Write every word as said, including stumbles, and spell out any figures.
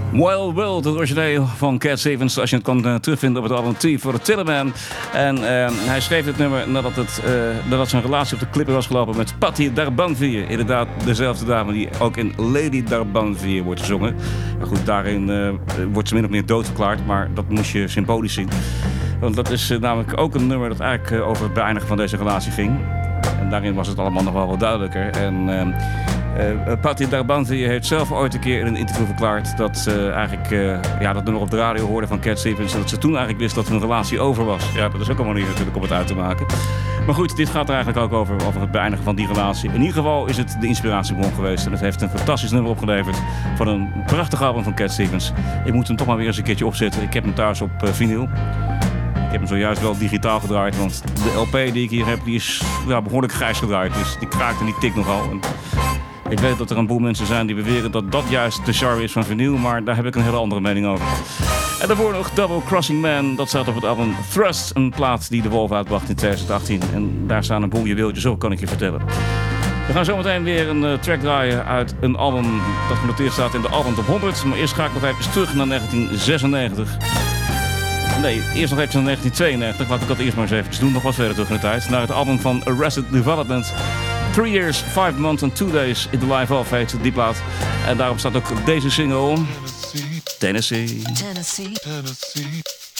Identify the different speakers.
Speaker 1: Wild World, het origineel van Cat Stevens, als je het kan uh, terugvinden op het album T for the Tillerman. En uh, hij schreef dit nummer nadat, het, uh, nadat zijn relatie op de klippen was gelopen met Patti D'Arbanville. Inderdaad, dezelfde dame die ook in Lady D'Arbanville wordt gezongen. Maar goed, daarin uh, wordt ze min of meer doodverklaard, maar dat moest je symbolisch zien. Want dat is uh, namelijk ook een nummer dat eigenlijk uh, over het beëindigen van deze relatie ging. En daarin was het allemaal nog wel wat duidelijker. En uh, uh, Patti D'Arbanville heeft zelf ooit een keer in een interview verklaard dat ze eigenlijk uh, ja, dat nummer op de radio hoorde van Cat Stevens en dat ze toen eigenlijk wist dat hun relatie over was. Ja, dat is ook een manier natuurlijk om het uit te maken. Maar goed, dit gaat er eigenlijk ook over, over het beëindigen van die relatie. In ieder geval is het de inspiratiebron geweest en het heeft een fantastisch nummer opgeleverd van een prachtig album van Cat Stevens. Ik moet hem toch maar weer eens een keertje opzetten. Ik heb hem thuis op uh, vinyl. Ik heb hem zojuist wel digitaal gedraaid, want de L P die ik hier heb, die is ja, behoorlijk grijs gedraaid. Dus die kraakt en die tikt nogal. En ik weet dat er een boel mensen zijn die beweren dat dat juist de charme is van vinyl, maar daar heb ik een hele andere mening over. En daarvoor nog Double Crossing Man, dat staat op het album Thrust, een plaat die de Wolf uitbracht in twintig achttien. En daar staan een boel juweeltjes op, kan ik je vertellen. We gaan zometeen weer een uh, track draaien uit een album dat genoteerd staat in de album top honderd. Maar eerst ga ik nog even terug naar negentien zesennegentig. Nee, eerst nog even naar negentien tweeënnegentig. Laat ik dat eerst maar eens even doen, nog wat verder terug in de tijd. Naar het album van Arrested Development. Three Years, Five Months and Two Days in the Life of heet die plaat. En daarop staat ook deze single. Tennessee. Tennessee. Tennessee. Tennessee.